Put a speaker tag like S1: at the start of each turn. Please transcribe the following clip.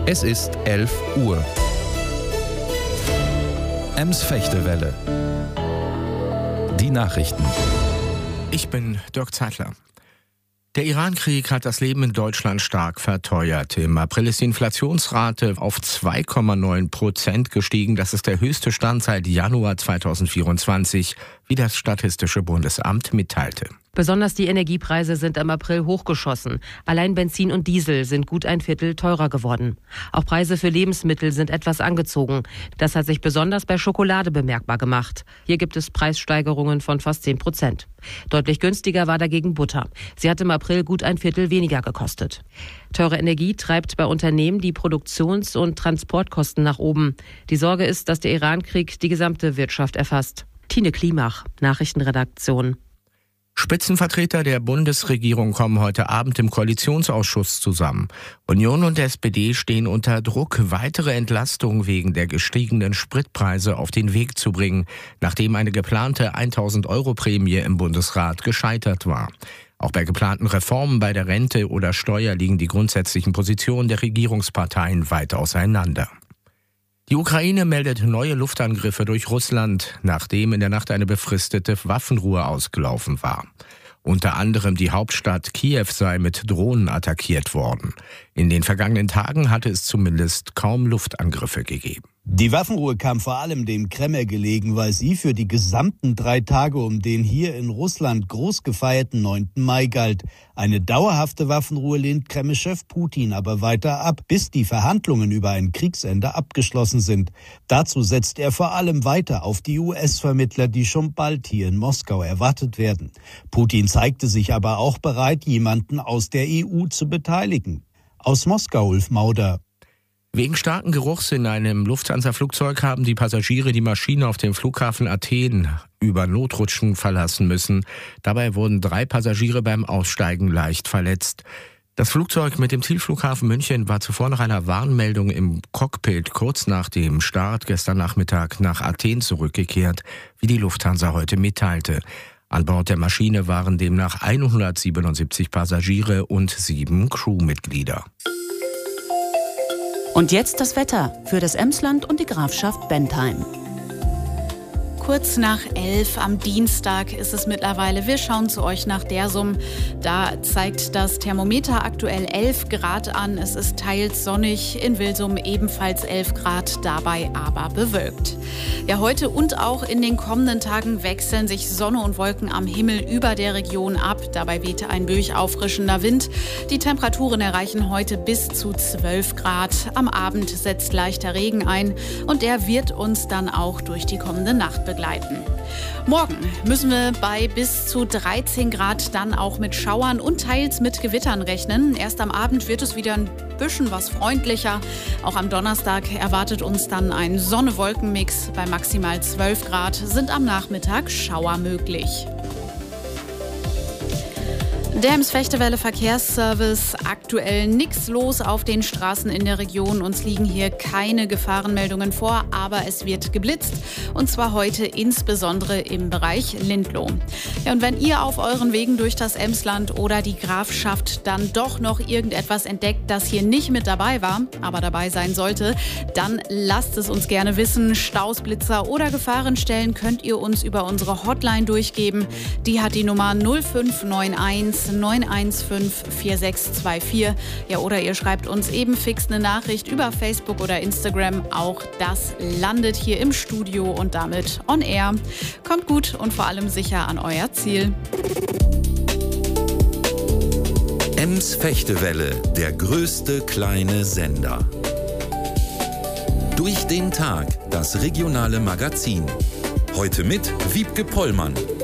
S1: Es ist 11 Uhr. Ems-Fechtewelle. Die Nachrichten.
S2: Ich bin Dirk Zeitler. Der Iran-Krieg hat das Leben in Deutschland stark verteuert. Im April ist die Inflationsrate auf 2,9% gestiegen. Das ist der höchste Stand seit Januar 2024, wie das Statistische Bundesamt mitteilte.
S3: Besonders die Energiepreise sind im April hochgeschossen. Allein Benzin und Diesel sind gut ein Viertel teurer geworden. Auch Preise für Lebensmittel sind etwas angezogen. Das hat sich besonders bei Schokolade bemerkbar gemacht. Hier gibt es Preissteigerungen von fast 10%. Deutlich günstiger war dagegen Butter. Sie hat im April gut ein Viertel weniger gekostet. Teure Energie treibt bei Unternehmen die Produktions- und Transportkosten nach oben. Die Sorge ist, dass der Iran-Krieg die gesamte Wirtschaft erfasst. Tine Klimach, Nachrichtenredaktion.
S2: Spitzenvertreter der Bundesregierung kommen heute Abend im Koalitionsausschuss zusammen. Union und SPD stehen unter Druck, weitere Entlastungen wegen der gestiegenen Spritpreise auf den Weg zu bringen, nachdem eine geplante 1.000-Euro-Prämie im Bundesrat gescheitert war. Auch bei geplanten Reformen bei der Rente oder Steuer liegen die grundsätzlichen Positionen der Regierungsparteien weit auseinander. Die Ukraine meldet neue Luftangriffe durch Russland, nachdem in der Nacht eine befristete Waffenruhe ausgelaufen war. Unter anderem die Hauptstadt Kiew sei mit Drohnen attackiert worden. In den vergangenen Tagen hatte es zumindest kaum Luftangriffe gegeben.
S4: Die Waffenruhe kam vor allem dem Kreml gelegen, weil sie für die gesamten 3 Tage um den hier in Russland groß gefeierten 9. Mai galt. Eine dauerhafte Waffenruhe lehnt Kreml-Chef Putin aber weiter ab, bis die Verhandlungen über ein Kriegsende abgeschlossen sind. Dazu setzt er vor allem weiter auf die US-Vermittler, die schon bald hier in Moskau erwartet werden. Putin zeigte sich aber auch bereit, jemanden aus der EU zu beteiligen. Aus Moskau, Ulf Mauder.
S2: Wegen starken Geruchs in einem Lufthansa-Flugzeug haben die Passagiere die Maschine auf dem Flughafen Athen über Notrutschen verlassen müssen. Dabei wurden 3 Passagiere beim Aussteigen leicht verletzt. Das Flugzeug mit dem Zielflughafen München war zuvor nach einer Warnmeldung im Cockpit kurz nach dem Start gestern Nachmittag nach Athen zurückgekehrt, wie die Lufthansa heute mitteilte. An Bord der Maschine waren demnach 177 Passagiere und 7 Crewmitglieder.
S5: Und jetzt das Wetter für das Emsland und die Grafschaft Bentheim.
S6: Kurz nach 11 am Dienstag ist es mittlerweile. Wir schauen zu euch nach Dersum. Da zeigt das Thermometer aktuell 11 Grad an. Es ist teils sonnig, in Wilsum ebenfalls 11 Grad, dabei aber bewölkt. Ja, heute und auch in den kommenden Tagen wechseln sich Sonne und Wolken am Himmel über der Region ab. Dabei wehte ein durchauffrischender Wind. Die Temperaturen erreichen heute bis zu 12 Grad. Am Abend setzt leichter Regen ein und der wird uns dann auch durch die kommende Nacht begleiten. Morgen müssen wir bei bis zu 13 Grad dann auch mit Schauern und teils mit Gewittern rechnen. Erst am Abend wird es wieder ein bisschen was freundlicher. Auch am Donnerstag erwartet uns dann ein Sonne-Wolken-Mix. Bei maximal 12 Grad sind am Nachmittag Schauer möglich. Der Ems-Fechtewelle Verkehrsservice. Aktuell nichts los auf den Straßen in der Region. Uns liegen hier keine Gefahrenmeldungen vor, aber es wird geblitzt. Und zwar heute insbesondere im Bereich Lindloh. Ja, und wenn ihr auf euren Wegen durch das Emsland oder die Grafschaft dann doch noch irgendetwas entdeckt, das hier nicht mit dabei war, aber dabei sein sollte, dann lasst es uns gerne wissen. Staus, Blitzer oder Gefahrenstellen könnt ihr uns über unsere Hotline durchgeben. Die hat die Nummer 0591 915 4624. Ja, oder ihr schreibt uns eben fix eine Nachricht über Facebook oder Instagram. Auch das landet hier im Studio und damit on air. Kommt gut und vor allem sicher an euer Ziel.
S7: Ems-Fechtewelle, der größte kleine Sender. Durch den Tag, das regionale Magazin. Heute mit Wiebke Pollmann.